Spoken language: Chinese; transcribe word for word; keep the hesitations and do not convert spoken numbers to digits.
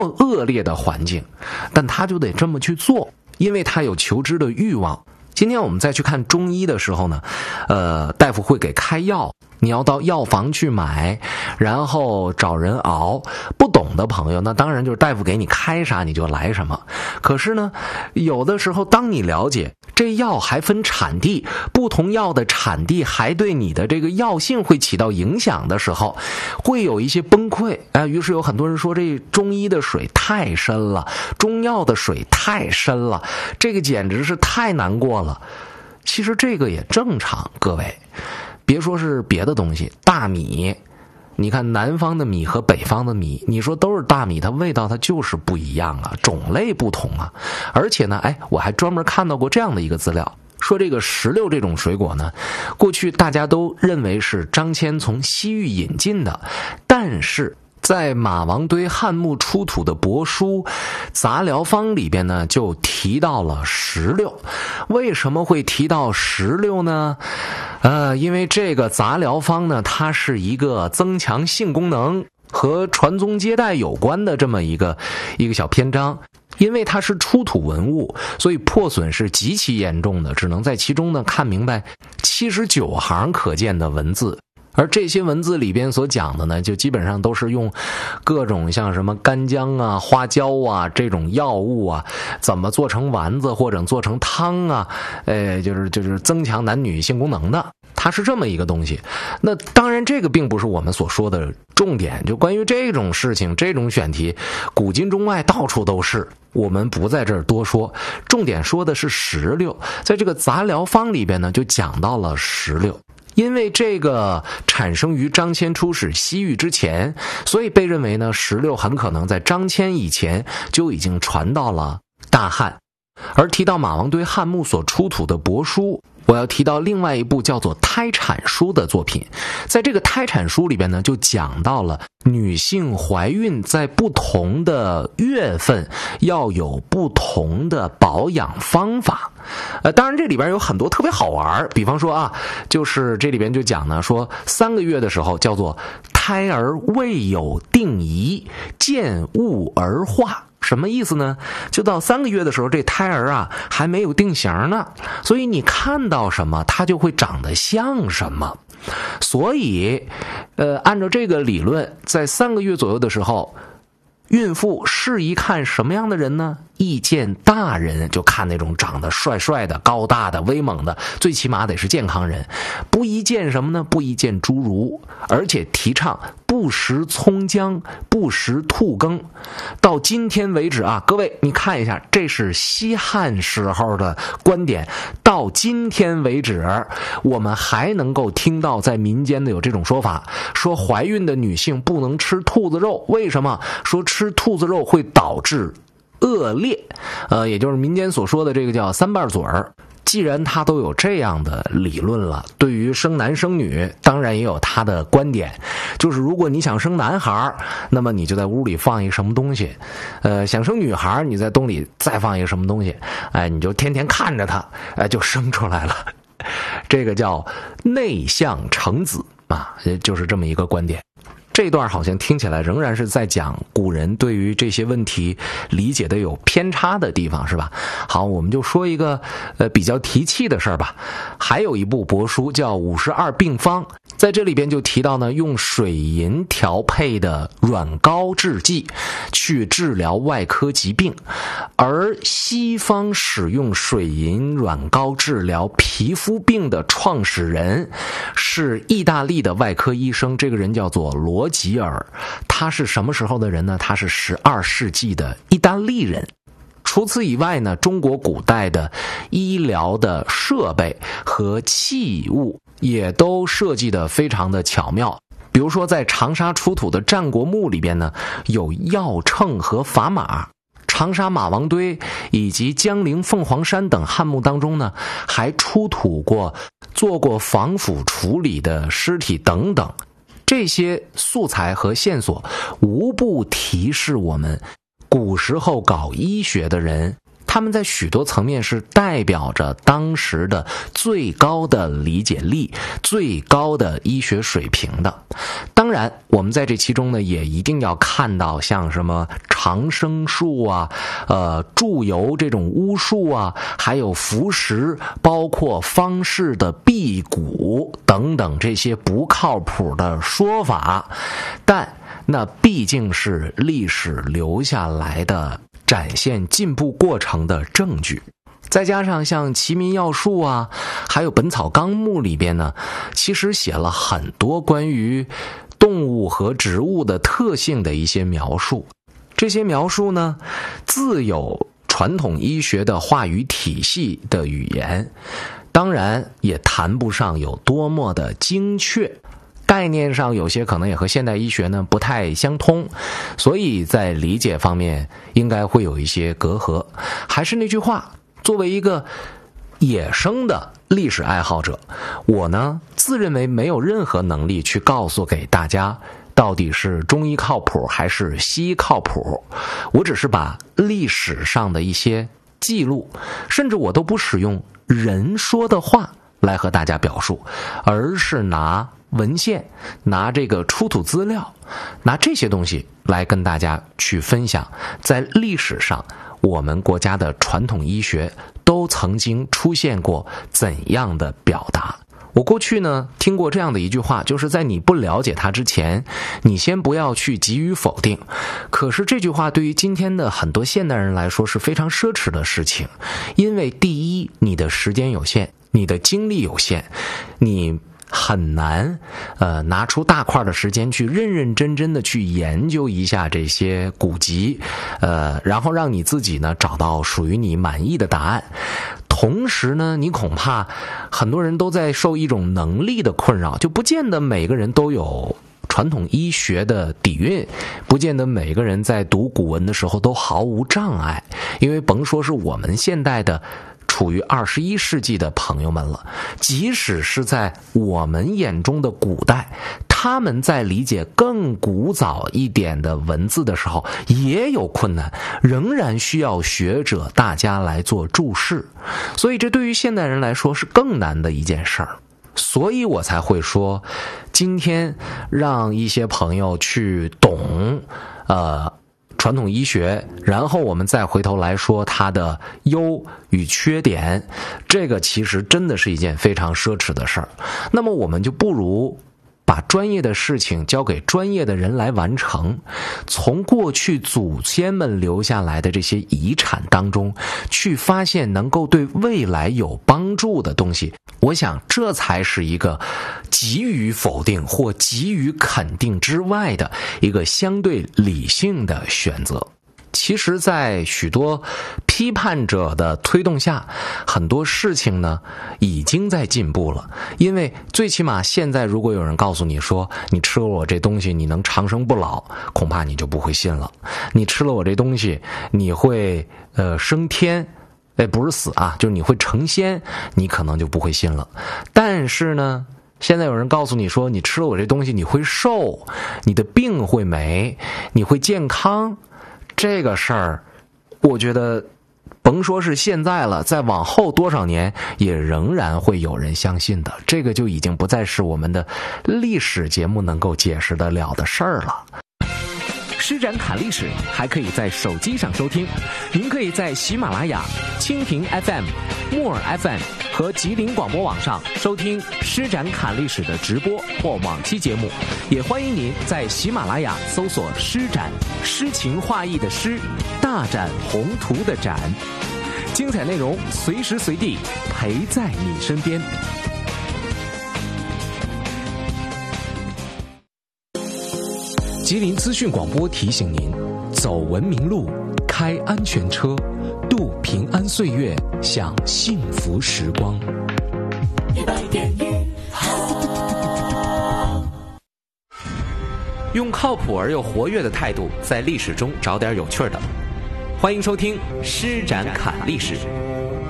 恶劣的环境，但他就得这么去做，因为他有求知的欲望。今天我们再去看中医的时候呢，呃，大夫会给开药，你要到药房去买，然后找人熬。不懂的朋友，那当然就是大夫给你开啥你就来什么。可是呢，有的时候当你了解这药还分产地，不同药的产地还对你的这个药性会起到影响的时候，会有一些崩溃啊。于是有很多人说这中医的水太深了，中药的水太深了，这个简直是太难过了。其实这个也正常，各位，别说是别的东西，大米，你看南方的米和北方的米，你说都是大米，它味道它就是不一样啊，种类不同啊。而且呢，哎，我还专门看到过这样的一个资料，说这个石榴这种水果呢，过去大家都认为是张骞从西域引进的，但是在马王堆汉墓出土的帛书杂疗方里边呢，就提到了石榴。为什么会提到石榴呢？呃，因为这个杂疗方呢，它是一个增强性功能和传宗接代有关的这么一个一个小篇章。因为它是出土文物，所以破损是极其严重的，只能在其中呢看明白七十九行可见的文字。而这些文字里边所讲的呢，就基本上都是用各种像什么干姜啊、花椒啊这种药物啊，怎么做成丸子或者做成汤啊，呃，就是就是增强男女性功能的，它是这么一个东西。那当然，这个并不是我们所说的重点。就关于这种事情，这种选题，古今中外到处都是，我们不在这儿多说。重点说的是石榴，在这个杂疗方里边呢，就讲到了石榴。因为这个产生于张骞出使西域之前，所以被认为呢，石榴很可能在张骞以前就已经传到了大汉。而提到马王堆汉墓所出土的帛书，我要提到另外一部叫做《胎产书》的作品。在这个《胎产书》里边呢，就讲到了女性怀孕在不同的月份要有不同的保养方法。呃，当然这里边有很多特别好玩，比方说啊，就是这里边就讲呢，说三个月的时候叫做胎儿未有定仪，见物而化。什么意思呢？就到三个月的时候，这胎儿啊还没有定型呢，所以你看到什么，它就会长得像什么。所以，呃，按照这个理论，在三个月左右的时候，孕妇适宜看什么样的人呢？意见大人，就看那种长得帅帅的、高大的、威猛的，最起码得是健康人。不宜见什么呢？不宜见侏儒，而且提倡不食葱姜，不食兔羹。到今天为止啊，各位你看一下，这是西汉时候的观点。到今天为止，我们还能够听到在民间的有这种说法，说怀孕的女性不能吃兔子肉。为什么？说吃兔子肉会导致恶劣，呃，也就是民间所说的这个叫三瓣嘴儿。既然他都有这样的理论了，对于生男生女当然也有他的观点，就是如果你想生男孩，那么你就在屋里放一个什么东西，呃，想生女孩，你在洞里再放一个什么东西，哎，你就天天看着它，哎，就生出来了。这个叫内向成子啊，就是这么一个观点。这段好像听起来仍然是在讲古人对于这些问题理解的有偏差的地方，是吧？好，我们就说一个呃比较提气的事儿吧。还有一部帛书叫《五十二病方》，在这里边就提到呢，用水银调配的软膏制剂去治疗外科疾病，而西方使用水银软膏治疗皮肤病的创始人是意大利的外科医生，这个人叫做罗吉尔。他是什么时候的人呢？他是十二世纪的意大利人。除此以外呢，中国古代的医疗的设备和器物也都设计得非常的巧妙。比如说在长沙出土的战国墓里边呢，有药秤和砝码。长沙马王堆以及江陵凤凰山等汉墓当中呢，还出土过做过防腐处理的尸体等等。这些素材和线索无不提示我们，古时候搞医学的人他们在许多层面是代表着当时的最高的理解力、最高的医学水平的。当然，我们在这其中呢，也一定要看到像什么长生术啊、呃祝由这种巫术啊，还有服食，包括方士的辟谷等等这些不靠谱的说法，但那毕竟是历史留下来的展现进步过程的证据。再加上像《齐民要术》啊，还有《本草纲目》里边呢，其实写了很多关于动物和植物的特性的一些描述。这些描述呢，自有传统医学的话语体系的语言，当然也谈不上有多么的精确，概念上有些可能也和现代医学呢不太相通，所以在理解方面应该会有一些隔阂。还是那句话，作为一个野生的历史爱好者，我呢自认为没有任何能力去告诉给大家到底是中医靠谱还是西医靠谱。我只是把历史上的一些记录，甚至我都不使用人说的话来和大家表述，而是拿文献，拿这个出土资料，拿这些东西来跟大家去分享，在历史上我们国家的传统医学都曾经出现过怎样的表达。我过去呢听过这样的一句话，就是在你不了解它之前，你先不要去急于否定。可是这句话对于今天的很多现代人来说是非常奢侈的事情，因为第一，你的时间有限，你的精力有限，你很难呃拿出大块的时间去认认真真的去研究一下这些古籍，呃然后让你自己呢找到属于你满意的答案。同时呢，你恐怕很多人都在受一种能力的困扰，就不见得每个人都有传统医学的底蕴，不见得每个人在读古文的时候都毫无障碍。因为甭说是我们现代的处于二十一世纪的朋友们了，即使是在我们眼中的古代，他们在理解更古早一点的文字的时候也有困难，仍然需要学者大家来做注释。所以这对于现代人来说是更难的一件事儿。所以我才会说，今天让一些朋友去懂呃传统医学，然后我们再回头来说它的优与缺点，这个其实真的是一件非常奢侈的事儿。那么我们就不如把专业的事情交给专业的人来完成，从过去祖先们留下来的这些遗产当中去发现能够对未来有帮助的东西。我想这才是一个急于否定或急于肯定之外的一个相对理性的选择。其实在许多批判者的推动下，很多事情呢已经在进步了。因为最起码现在如果有人告诉你说你吃了我这东西你能长生不老，恐怕你就不会信了。你吃了我这东西你会呃升天，哎，不是死啊，就是你会成仙，你可能就不会信了。但是呢，现在有人告诉你说你吃了我这东西你会瘦，你的病会没，你会健康，这个事儿我觉得甭说是现在了，再往后多少年也仍然会有人相信的。这个就已经不再是我们的历史节目能够解释得了的事儿了。 施展侃历史还可以在手机上收听，您可以在喜马拉雅、蜻蜓 F M、木耳 F M 和吉林广播网上收听施展侃历史的直播或往期节目，也欢迎您在喜马拉雅搜索施展，诗情画意的诗，大展宏图的展，精彩内容随时随地陪在你身边。吉林资讯广播提醒您：走文明路，开安全车，度平安岁月，享幸福时光。一百点一好，用靠谱而又活跃的态度，在历史中找点有趣的。欢迎收听《施展侃历史》。